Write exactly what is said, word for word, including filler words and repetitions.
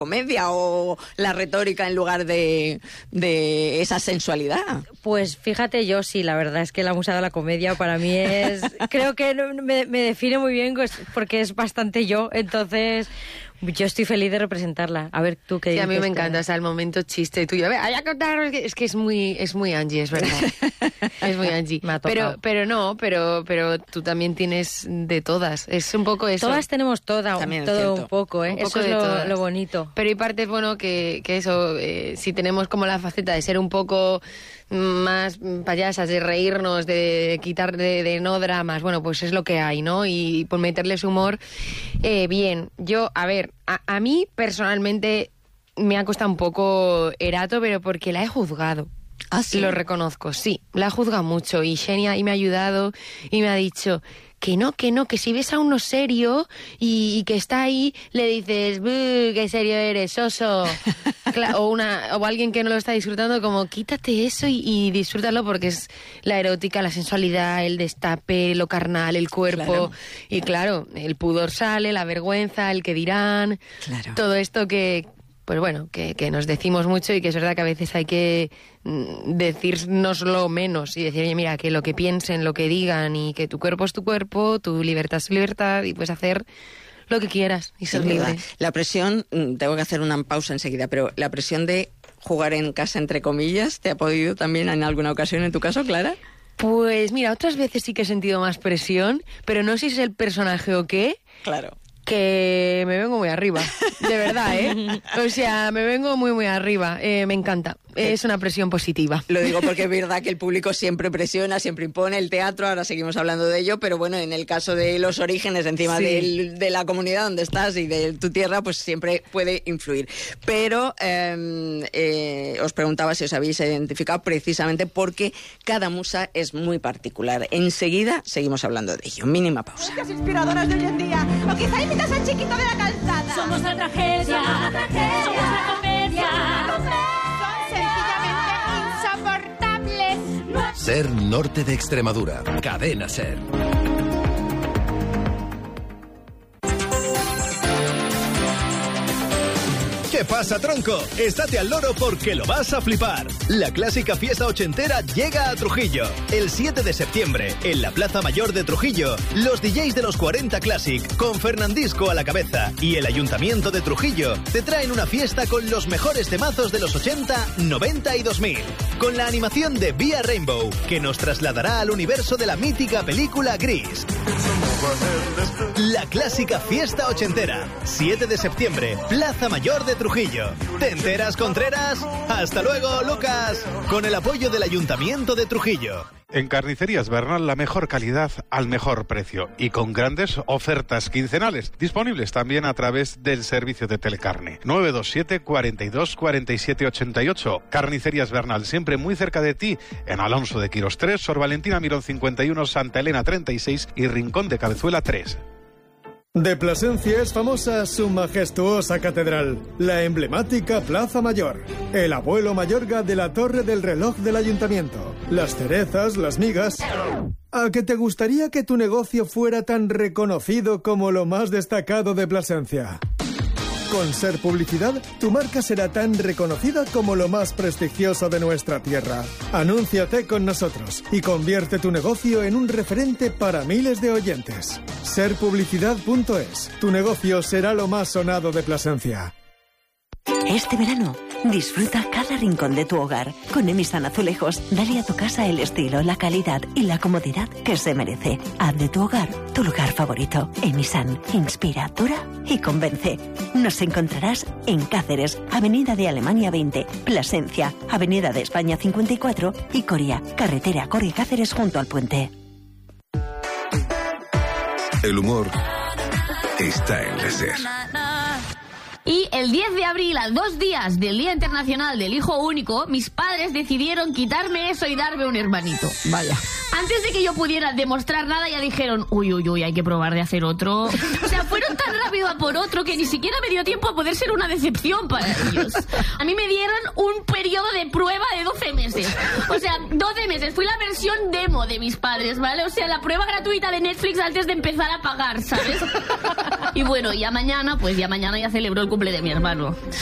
comedia o la retórica en lugar de, de esa sensualidad? Pues fíjate, yo sí, la verdad es que la musa de la comedia para mí es... creo que me, me define muy bien porque es bastante yo, entonces... Yo estoy feliz de representarla. A ver, tú qué sí, dices. A mí me encanta, o sea, el momento chiste tuyo. A ver, hay a contar, es que es muy, es muy Angie, es verdad. Es muy Angie. Me ha pero, pero no, pero, pero tú también tienes de todas. Es un poco eso. Todas tenemos toda, también todo un poco, ¿eh? Un poco eso es de lo, todas. lo bonito. Pero hay parte, bueno, que, que eso, eh, si tenemos como la faceta de ser un poco más payasas, de reírnos, de quitar de, de no dramas, bueno, pues es lo que hay, ¿no? Y por meterles humor, eh, bien. Yo, a ver, a, a mí personalmente me ha costado un poco Erato, pero porque la he juzgado. ¿Ah, sí? Lo reconozco, sí, la he juzgado mucho y Xenia ahí me ha ayudado y me ha dicho... Que no, que no, que si ves a uno serio y, y que está ahí, le dices, "Buh, qué serio eres, oso". Cla- o, una, o alguien que no lo está disfrutando, como quítate eso y, y disfrútalo porque es la erótica, la sensualidad, el destape, lo carnal, el cuerpo. Claro. Y claro, el pudor sale, la vergüenza, el que dirán, Claro. todo esto que... Pues bueno, que, que nos decimos mucho y que es verdad que a veces hay que mm, decírnoslo menos y decir, oye, mira, que lo que piensen, lo que digan y que tu cuerpo es tu cuerpo, tu libertad es tu libertad y puedes hacer lo que quieras y ser Es verdad. libre. La presión, tengo que hacer una pausa enseguida, pero la presión de jugar en casa, entre comillas, ¿te ha podido también en alguna ocasión en tu caso, Clara? Pues mira, otras veces sí que he sentido más presión, pero no sé si es el personaje o qué, Claro. que me vengo muy arriba, de verdad, ¿eh? O sea, me vengo muy, muy arriba, eh, me encanta, es una presión positiva. Lo digo porque es verdad que el público siempre presiona, siempre impone el teatro, ahora seguimos hablando de ello, pero bueno, en el caso de los orígenes, encima Sí. del- de la comunidad donde estás y de tu tierra, pues siempre puede influir. Pero eh, eh, os preguntaba si os habéis identificado precisamente porque cada musa es muy particular. Enseguida seguimos hablando de ello. Mínima pausa. Las inspiradoras de hoy en día, o quizá imitas al chiquito de la calzada. Somos la tragedia, somos la comedia. Son sencillamente insoportables. Ser Norte de Extremadura. Cadena Ser. ¿Qué pasa, tronco? Estate al loro porque lo vas a flipar. La clásica fiesta ochentera llega a Trujillo. El siete de septiembre, en la Plaza Mayor de Trujillo, los D Js de los cuarenta Classic, con Fernandisco a la cabeza, y el Ayuntamiento de Trujillo, te traen una fiesta con los mejores temazos de los ochenta, noventa y dos mil. Con la animación de Vía Rainbow, que nos trasladará al universo de la mítica película Gris. La clásica fiesta ochentera. siete de septiembre, Plaza Mayor de Trujillo. ¿Te enteras, Contreras? Hasta luego, Lucas. Con el apoyo del Ayuntamiento de Trujillo. En Carnicerías Bernal, la mejor calidad al mejor precio y con grandes ofertas quincenales, disponibles también a través del servicio de Telecarne. nueve dos siete, cuarenta y dos, cuarenta y siete, ochenta y ocho. Carnicerías Bernal, siempre muy cerca de ti, en Alonso de Quirós tres, Sor Valentina Mirón cincuenta y uno, Santa Elena treinta y seis y Rincón de Cabezuela tres. De Plasencia es famosa su majestuosa catedral, la emblemática Plaza Mayor, el abuelo Mayorga de la torre del reloj del ayuntamiento, las cerezas, las migas... ¿A que te gustaría que tu negocio fuera tan reconocido como lo más destacado de Plasencia? Con Ser Publicidad, tu marca será tan reconocida como lo más prestigioso de nuestra tierra. Anúnciate con nosotros y convierte tu negocio en un referente para miles de oyentes. ser publicidad punto es. Tu negocio será lo más sonado de Plasencia. Este verano, disfruta cada rincón de tu hogar. Con Emisan Azulejos, dale a tu casa el estilo, la calidad y la comodidad que se merece. Haz de tu hogar tu lugar favorito. Emisan inspira, dura y convence. Nos encontrarás en Cáceres, Avenida de Alemania veinte, Plasencia, Avenida de España cincuenta y cuatro y Coria, carretera Coria-Cáceres junto al puente. El humor está en la Ser. Y el diez de abril, a dos días del Día Internacional del Hijo Único, mis padres decidieron quitarme eso y darme un hermanito. Vaya. Antes de que yo pudiera demostrar nada, ya dijeron, uy, uy, uy, hay que probar de hacer otro. O sea, fueron tan rápido a por otro que ni siquiera me dio tiempo a poder ser una decepción para ellos. A mí me dieron un periodo de prueba de doce meses. O sea, doce meses. Fui la versión demo de mis padres, ¿vale? O sea, la prueba gratuita de Netflix antes de empezar a pagar, ¿sabes? Y bueno, ya mañana, pues ya mañana ya celebro el cumple de mi hermano.